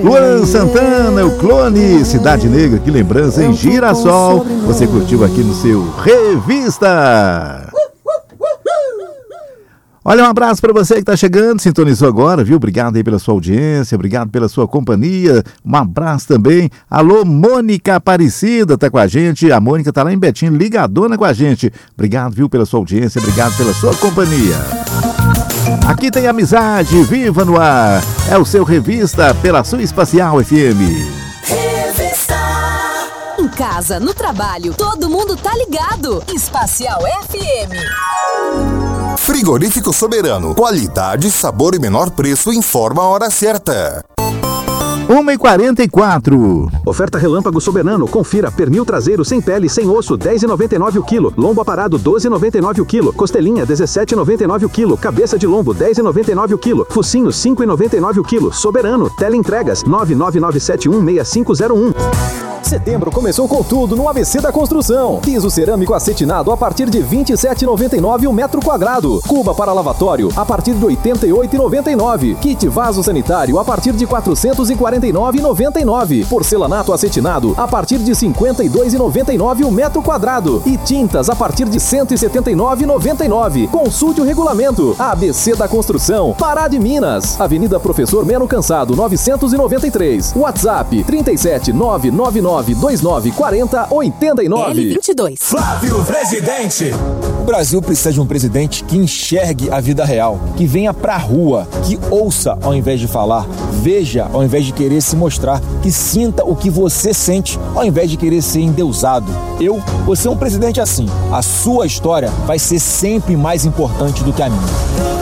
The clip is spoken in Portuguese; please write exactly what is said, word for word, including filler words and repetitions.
Luan Santana, o Clone, Cidade Negra, que lembrança em Girassol. Você curtiu aqui no seu Revista. Olha, um abraço para você que está chegando, sintonizou agora, viu? Obrigado aí pela sua audiência, obrigado pela sua companhia. Um abraço também. Alô, Mônica Aparecida tá com a gente. A Mônica tá lá em Betim, ligadona com a gente. Obrigado, viu, pela sua audiência, obrigado pela sua companhia. Aqui tem amizade, viva no ar. É o seu Revista pela sua Espacial F M. Revista. Em casa, no trabalho, todo mundo tá ligado. Espacial F M. Frigorífico Soberano. Qualidade, sabor e menor preço. Informa a hora certa. uma e quarenta e quatro. Oferta Relâmpago Soberano. Confira. Pernil traseiro sem pele, sem osso, dez reais e noventa e nove centavos o quilo. Lombo aparado, doze reais e noventa e nove centavos o quilo. Costelinha, dezessete reais e noventa e nove centavos o quilo. Cabeça de lombo, dez reais e noventa e nove centavos o quilo. Focinho, cinco reais e noventa e nove centavos o quilo. Soberano. Teleentregas, nove nove nove sete um seis cinco zero um. Setembro começou com tudo no A B C da Construção. Piso cerâmico acetinado a partir de vinte e sete reais e noventa e nove centavos o metro quadrado. Cuba para lavatório a partir de oitenta e oito reais e noventa e nove centavos. Kit vaso sanitário a partir de quatrocentos e quarenta e nove reais e noventa e nove centavos. Porcelanato acetinado a partir de cinquenta e dois reais e noventa e nove centavos o metro quadrado. E tintas a partir de cento e setenta e nove reais e noventa e nove centavos. Consulte o regulamento. A B C da Construção, Pará de Minas. Avenida Professor Meno Cansado, novecentos e noventa e três. WhatsApp trinta e sete nove nove nove dois nove quatro zero oito nove. L vinte e dois. Flávio Presidente. O Brasil precisa de um presidente que enxergue a vida real, que venha pra rua, que ouça ao invés de falar, veja ao invés de querer se mostrar, que sinta o que você sente ao invés de querer ser endeusado. Eu vou ser um presidente assim. A sua história vai ser sempre mais importante do que a minha.